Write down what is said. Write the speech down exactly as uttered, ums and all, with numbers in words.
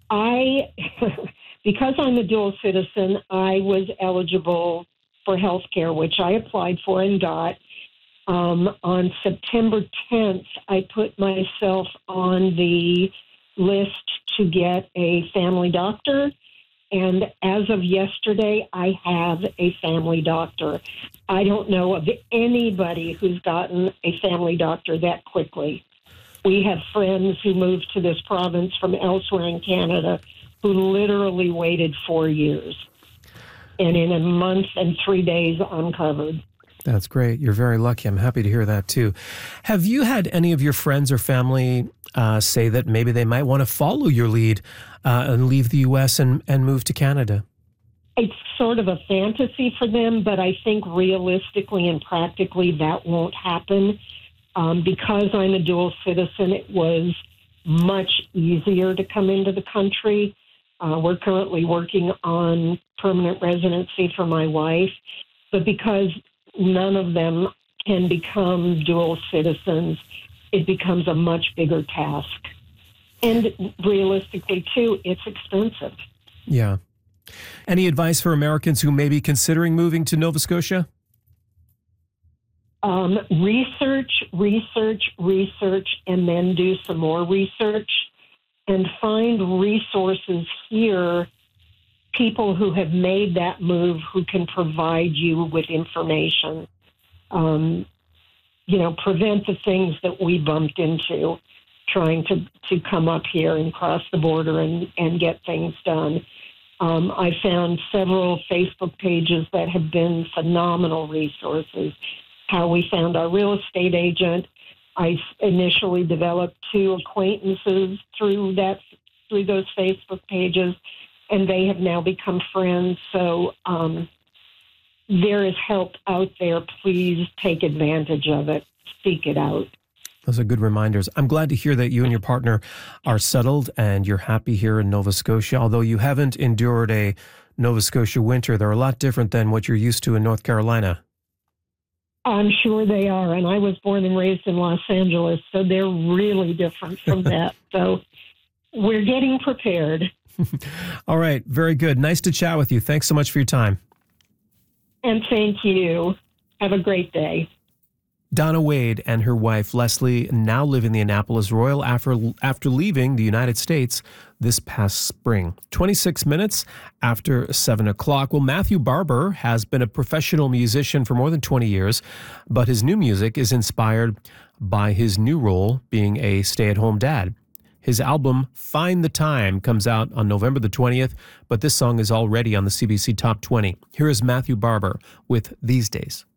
I, because I'm a dual citizen, I was eligible for health care, which I applied for and got. Um, on September tenth, I put myself on the list to get a family doctor. And as of yesterday, I have a family doctor. I don't know of anybody who's gotten a family doctor that quickly. We have friends who moved to this province from elsewhere in Canada who literally waited four years. And in a month and three days, I'm covered. That's great. You're very lucky. I'm happy to hear that, too. Have you had any of your friends or family uh, say that maybe they might want to follow your lead uh, and leave the U S and, and move to Canada? It's sort of a fantasy for them, but I think realistically and practically that won't happen. Um, because I'm a dual citizen, it was much easier to come into the country. Uh, we're currently working on permanent residency for my wife, but because none of them can become dual citizens, it becomes a much bigger task. And realistically, too, it's expensive. Yeah. Any advice for Americans who may be considering moving to Nova Scotia? Um, research, research, research, and then do some more research and find resources here, people who have made that move who can provide you with information. Um, you know, prevent the things that we bumped into trying to, to come up here and cross the border and, and get things done. Um, I found several Facebook pages that have been phenomenal resources. How we found our real estate agent. I initially developed two acquaintances through that, through those Facebook pages, and they have now become friends. So um, there is help out there. Please take advantage of it. Seek it out. Those are good reminders. I'm glad to hear that you and your partner are settled and you're happy here in Nova Scotia. Although you haven't endured a Nova Scotia winter, they're a lot different than what you're used to in North Carolina. I'm sure they are. And I was born and raised in Los Angeles, so they're really different from that. So we're getting prepared. All right. Very good. Nice to chat with you. Thanks so much for your time. And thank you. Have a great day. Donna Wade and her wife, Leslie, now live in the Annapolis Royal after, after leaving the United States this past spring. twenty-six minutes after seven o'clock. Well, Matthew Barber has been a professional musician for more than twenty years, but his new music is inspired by his new role being a stay-at-home dad. His album, Find the Time, comes out on November the twentieth, but this song is already on the C B C Top twenty. Here is Matthew Barber with These Days.